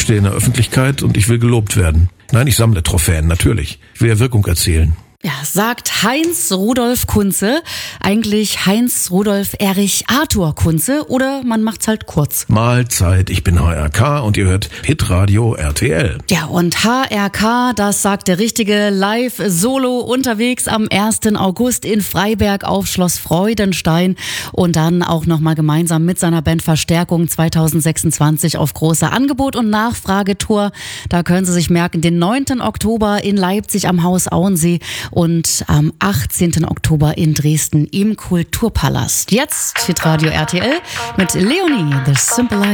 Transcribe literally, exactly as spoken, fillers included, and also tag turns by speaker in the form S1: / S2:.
S1: stehe in der Öffentlichkeit und ich will gelobt werden. Nein, ich sammle Trophäen, natürlich. Ich will ja Wirkung erzielen.
S2: Ja, sagt Heinz Rudolf Kunze. Eigentlich Heinz Rudolf Erich Arthur Kunze oder man macht's halt kurz.
S1: Mahlzeit, ich bin H R K und ihr hört Hitradio R T L.
S2: Ja, und H R K, das sagt der richtige Live-Solo unterwegs am ersten August in Freiberg auf Schloss Freudenstein und dann auch nochmal gemeinsam mit seiner Band Verstärkung zwanzig sechsundzwanzig auf großer Angebot- und Nachfragetour. Da können Sie sich merken, den neunten Oktober in Leipzig am Haus Auensee und am achtzehnten Oktober in Dresden im Kulturpalast. Jetzt Hitradio R T L mit Leonie, The Simple Life.